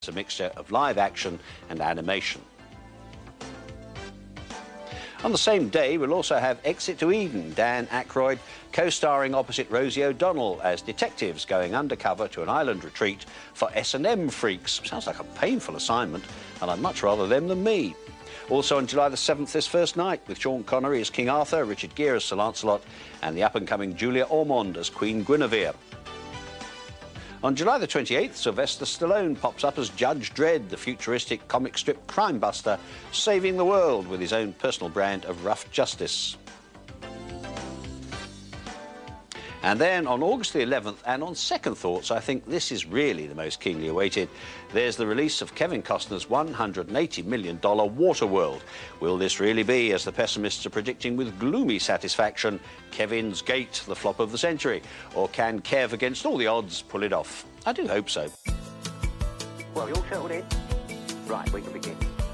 It's a mixture of live action and animation. On the same day, we'll also have Exit to Eden, Dan Aykroyd co-starring opposite Rosie O'Donnell as detectives going undercover to an island retreat for S&M freaks. Sounds like a painful assignment, and I'd much rather them than me. Also on July the 7th, This First Night, with Sean Connery as King Arthur, Richard Gere as Sir Lancelot, and the up-and-coming Julia Ormond as Queen Guinevere. On July the 28th, Sylvester Stallone pops up as Judge Dredd, the futuristic comic strip crime buster, saving the world with his own personal brand of rough justice. And then on August the 11th, and on second thoughts, I think this is really the most keenly awaited, there's the release of Kevin Costner's $180 million Waterworld. Will this really be, as the pessimists are predicting with gloomy satisfaction, Kevin's Gate, the flop of the century? Or can Kev, against all the odds, pull it off? I do hope so. Well, you all settled in? Right, we can begin.